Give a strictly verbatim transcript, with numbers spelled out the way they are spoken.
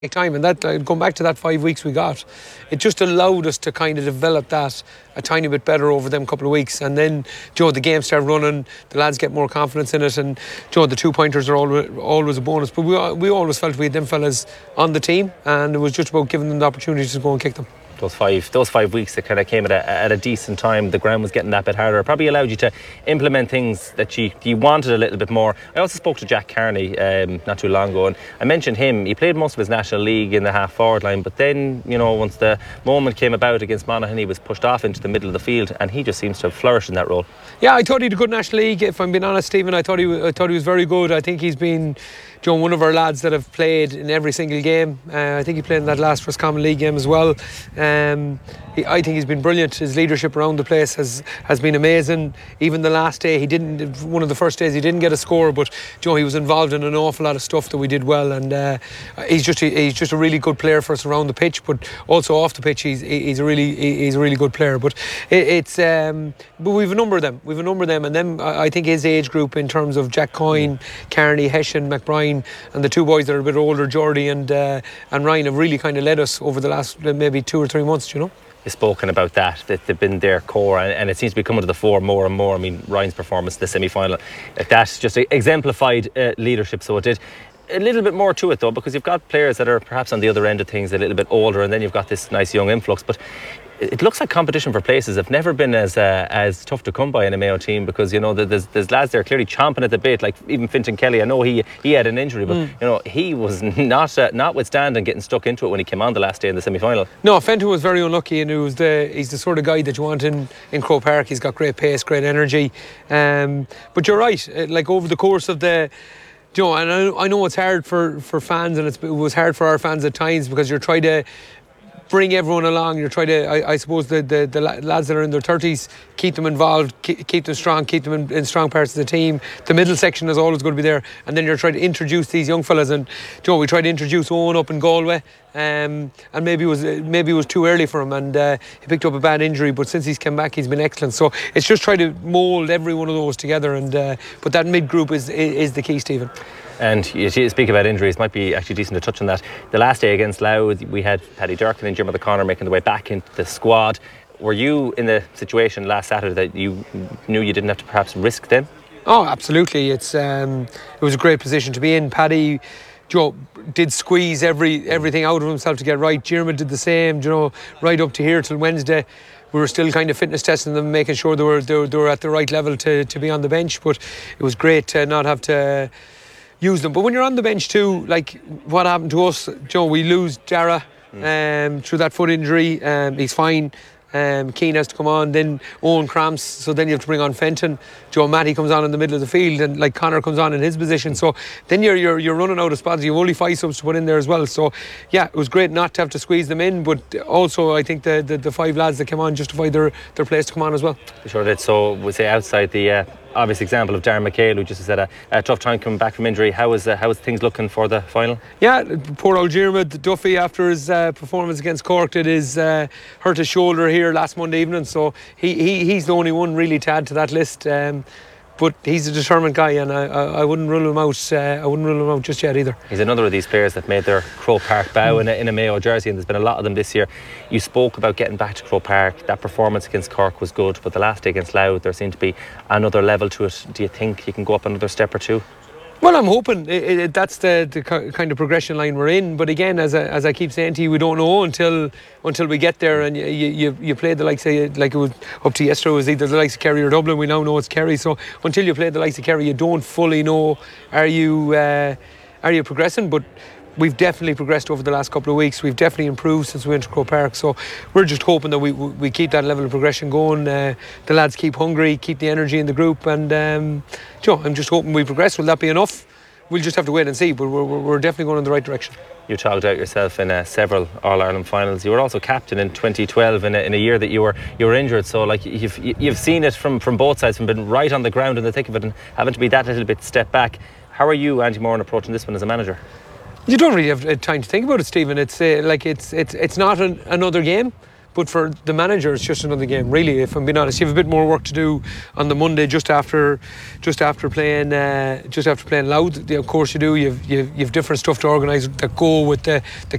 time, and that uh, going back to that five weeks we got, it just allowed us to kind of develop that a tiny bit better over them couple of weeks, and then you know, the game started running, the lads get more confidence in it, and you know, the two pointers are always, always a bonus, but we, we always felt we had them fellas on the team, and it was just about giving them the opportunity to go and kick them. Those five, those five weeks that kind of came at a, at a decent time. The ground was getting that bit harder. It probably allowed you to implement things that you, you wanted a little bit more. I also spoke to Jack Carney um, not too long ago, and I mentioned him. He played most of his National League in the half forward line, but then, you know, once the moment came about against Monaghan, he was pushed off into the middle of the field, and he just seems to have flourished in that role. Yeah, I thought he had a good National League. If I'm being honest, Stephen, I thought he, I thought he was very good. I think he's been, you know, one of our lads that have played in every single game. Uh, I think he played in that last Roscommon League game as well. Um, he, I think he's been brilliant. His leadership around the place has, has been amazing. Even the last day, he didn't. One of the first days, he didn't get a score, but you know, he was involved in an awful lot of stuff that we did well. And uh, he's just he's just a really good player for us around the pitch, but also off the pitch, he's he's a really he's a really good player. But it, it's um, but we've a number of them. We've a number of them, and then I think his age group in terms of Jack Coyne, Carney, Hession, McBride, and the two boys that are a bit older, Geordie and uh, and Ryan, have really kind of led us over the last uh, maybe two or three months, you know. You've spoken about that, that they've been their core, and, and it seems to be coming to the fore more and more. I mean, Ryan's performance in the semi-final, that just exemplified uh, leadership, so it did. A little bit more to it though, because you've got players that are perhaps on the other end of things, a little bit older, and then you've got this nice young influx. But it looks like competition for places have never been as uh, as tough to come by in a Mayo team, because you know there's there's lads there clearly chomping at the bit, like even Fintan Kelly. I know he he had an injury, but mm. you know he was not uh, notwithstanding getting stuck into it when he came on the last day in the semi-final. No, Fenton was very unlucky, and it was the he's the sort of guy that you want in in Croke Park. He's got great pace, great energy. Um, but you're right, like over the course of the. You know, and I, I know it's hard for, for fans, and it's, it was hard for our fans at times, because you're trying to bring everyone along. You're trying to, I, I suppose, the, the, the lads that are in their thirties, keep them involved, keep, keep them strong, keep them in, in strong parts of the team. The middle section is always going to be there, and then you're trying to introduce these young fellas. And you know, we tried to introduce Owen up in Galway, um, and maybe it was maybe it was too early for him, and uh, he picked up a bad injury. But since he's come back, he's been excellent. So it's just trying to mould every one of those together, and uh, but that mid group is, is is the key, Stephen. And you speak about injuries, might be actually decent to touch on that. The last day against Louth, we had Paddy Durkin and Jim O'Connor making their way back into the squad. Were you in the situation last Saturday that you knew you didn't have to perhaps risk them? Oh, absolutely. It's um, it was a great position to be in. Paddy, Joe, did squeeze every everything out of himself to get right. Jeremy did the same, you know, right up to here till Wednesday. We were still kind of fitness testing them, making sure they were they were, they were at the right level to, to be on the bench. But it was great to not have to use them. But when you're on the bench too, like what happened to us, Joe, we lose Dara mm. um, through that foot injury. Um, he's fine. Um, Keane has to come on, then Owen cramps, so then you have to bring on Fenton. Joe Matty comes on in the middle of the field, and like Connor comes on in his position. So then you're you're you're running out of spots. You've only five subs to put in there as well. So yeah, it was great not to have to squeeze them in, but also I think the the, the five lads that came on justified their their place to come on as well. Sure did. So we say outside the uh, obvious example of Darren McHale, who just has had a, a tough time coming back from injury. How is uh, how is things looking for the final? Yeah, poor old Diarmuid Duffy, after his uh, performance against Cork, did his uh, hurt his shoulder here last Monday evening. So he, he he's the only one really to add to that list. Um, but he's a determined guy, and I, I, I wouldn't rule him out. Uh, I wouldn't rule him out just yet either. He's another of these players that made their Croke Park bow mm. in, a, in a Mayo jersey, and there's been a lot of them this year. You spoke about getting back to Croke Park. That performance against Cork was good, but the last day against Louth, there seemed to be another level to it. Do you think you can go up another step or two? Well, I'm hoping it, it, that's the, the kind of progression line we're in. But again, as I, as I keep saying to you, we don't know until until we get there. And you you, you play the likes of, like it was up to yesterday, it was either the likes of Kerry or Dublin. We now know it's Kerry. So until you play the likes of Kerry, you don't fully know are you uh, are you progressing. But we've definitely progressed over the last couple of weeks. We've definitely improved since we went to Croke Park. So we're just hoping that we we keep that level of progression going. Uh, the lads keep hungry, keep the energy in the group, and um, you know, I'm just hoping we progress. Will that be enough? We'll just have to wait and see. But we're we're definitely going in the right direction. You talked out yourself in uh, several All-Ireland finals. You were also captain in twenty twelve in a, in a year that you were you were injured. So like you've you've seen it from from both sides, from being right on the ground in the thick of it and having to be that little bit step back. How are you, Andy Moran, approaching this one as a manager? You don't really have time to think about it, Stephen. It's uh, like it's it's it's not an, another game, But for the manager, it's just another game, really. If I'm being honest, you have a bit more work to do on the Monday just after, just after playing, uh, just after playing Louth. Of course, you do. You've you've, you've different stuff to organise that go with the the